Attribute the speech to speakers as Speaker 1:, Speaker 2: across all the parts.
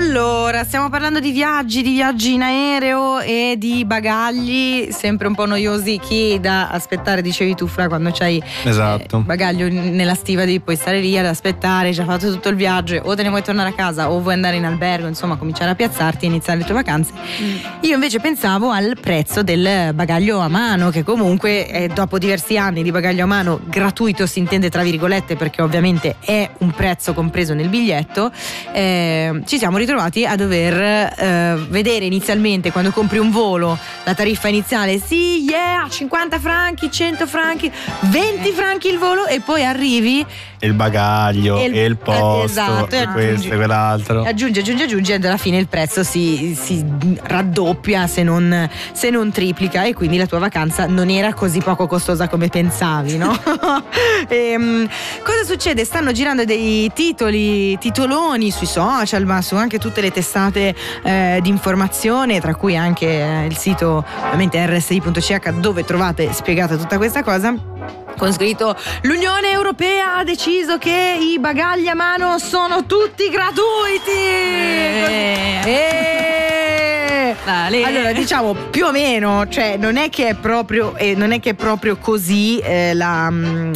Speaker 1: Allora, stiamo parlando di viaggi in aereo e di bagagli sempre un po' noiosi, chi da aspettare, dicevi tu Fra, quando c'hai bagaglio nella stiva devi poi stare lì ad aspettare, hai già fatto tutto il viaggio, o te ne vuoi tornare a casa o vuoi andare in albergo, insomma cominciare a piazzarti e iniziare le tue vacanze. Io invece pensavo al prezzo del bagaglio a mano, che comunque dopo diversi anni di bagaglio a mano gratuito, si intende tra virgolette perché ovviamente è un prezzo compreso nel biglietto, ci siamo ritrovati a dover vedere inizialmente, quando compri un volo, la tariffa iniziale 50 franchi, 100 franchi, 20 franchi il volo, e poi arrivi
Speaker 2: e il bagaglio e il posto,
Speaker 1: esatto,
Speaker 2: e questo e quell'altro,
Speaker 1: aggiunge ed alla fine il prezzo si raddoppia se non triplica, e quindi la tua vacanza non era così poco costosa come pensavi, no? Cosa succede? Stanno girando dei titoloni sui social, ma su anche tutte le testate di informazione, tra cui anche il sito ovviamente rsi.ch, dove trovate spiegata tutta questa cosa, con scritto: l'Unione Europea ha deciso che i bagagli a mano sono tutti gratuiti. Allora, diciamo più o meno, cioè non è che è proprio così la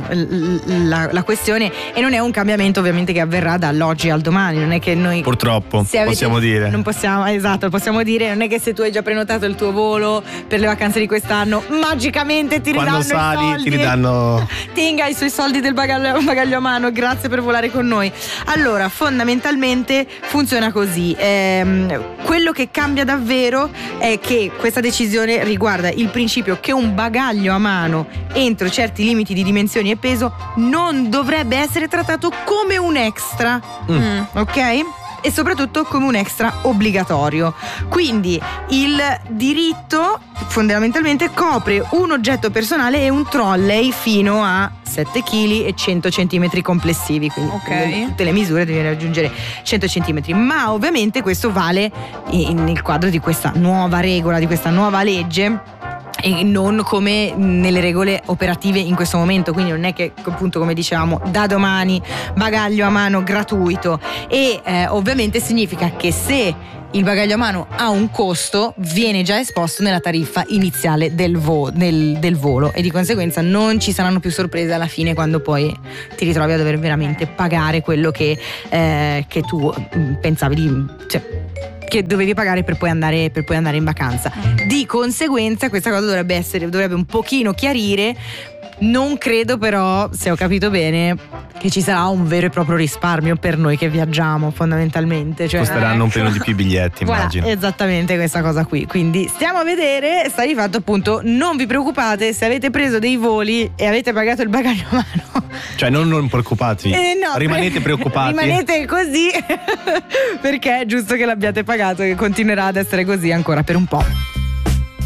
Speaker 1: questione, e non è un cambiamento ovviamente che avverrà dall'oggi al domani. Non è che noi,
Speaker 2: purtroppo, possiamo dire,
Speaker 1: non possiamo, esatto, possiamo dire, non è che se tu hai già prenotato il tuo volo per le vacanze di quest'anno magicamente ti ridanno
Speaker 2: quando sali
Speaker 1: i soldi.
Speaker 2: ti ridanno
Speaker 1: Tinga i suoi soldi del bagaglio a mano, grazie per volare con noi. Allora, fondamentalmente funziona così. Quello che cambia davvero è che questa decisione riguarda il principio che un bagaglio a mano entro certi limiti di dimensioni e peso non dovrebbe essere trattato come un extra, ok? E soprattutto come un extra obbligatorio. Quindi il diritto fondamentalmente copre un oggetto personale e un trolley fino a 7 kg e 100 cm complessivi, quindi tutte le misure devi raggiungere 100 cm, ma ovviamente questo vale nel quadro di questa nuova regola, di questa nuova legge, e non come nelle regole operative in questo momento. Quindi non è che, appunto, come dicevamo, da domani bagaglio a mano gratuito, e ovviamente significa che se il bagaglio a mano ha un costo, viene già esposto nella tariffa iniziale del volo, e di conseguenza non ci saranno più sorprese alla fine quando poi ti ritrovi a dover veramente pagare quello che tu pensavi che dovevi pagare per poi andare in vacanza. Di conseguenza questa cosa dovrebbe un pochino chiarire. Non credo però, se ho capito bene, che ci sarà un vero e proprio risparmio per noi che viaggiamo, fondamentalmente. Cioè,
Speaker 2: costeranno un pelino di più i biglietti, immagino.
Speaker 1: Esattamente questa cosa qui. Quindi stiamo a vedere. Sta di fatto, appunto, non vi preoccupate se avete preso dei voli e avete pagato il bagaglio a mano.
Speaker 2: Cioè non preoccupati, no, rimanete preoccupati.
Speaker 1: Rimanete così perché è giusto che l'abbiate pagato, e continuerà ad essere così ancora per un po'.